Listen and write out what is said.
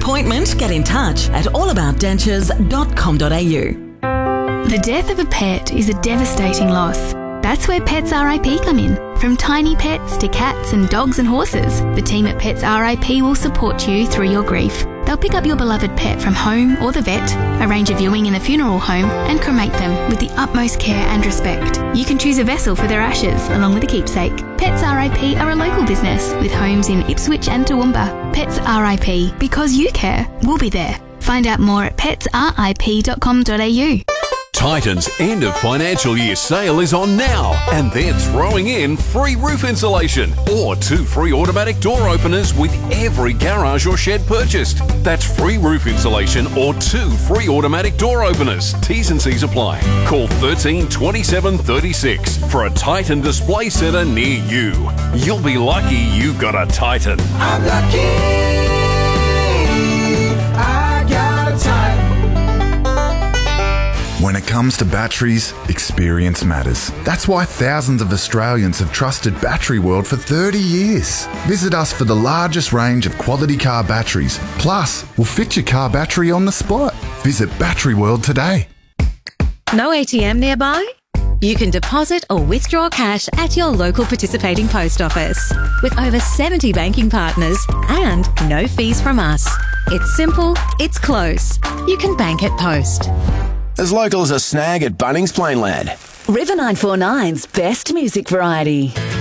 appointment, get in touch at allaboutdentures.com.au. The death of a pet is a devastating loss. That's where Pets RIP come in. From tiny pets to cats and dogs and horses, the team at Pets RIP will support you through your grief. They'll pick up your beloved pet from home or the vet, arrange a viewing in a funeral home, and cremate them with the utmost care and respect. You can choose a vessel for their ashes, along with a keepsake. Pets RIP are a local business with homes in Ipswich and Toowoomba. Pets RIP, because you care, we'll be there. Find out more at petsrip.com.au. Titan's end of financial year sale is on now, and they're throwing in free roof insulation or 2 free automatic door openers with every garage or shed purchased. That's free roof insulation or 2 free automatic door openers. T's and C's apply. Call 13 27 36 for a Titan display centre near you. You'll be lucky you got a Titan. I'm lucky. I got a Titan. When it comes to batteries, experience matters. That's why thousands of Australians have trusted Battery World for 30 years. Visit us for the largest range of quality car batteries. Plus, we'll fit your car battery on the spot. Visit Battery World today. No ATM nearby? You can deposit or withdraw cash at your local participating post office. With over 70 banking partners and no fees from us. It's simple, it's close. You can bank at Post. As local as a snag at Bunnings Plainland. River 949's best music variety.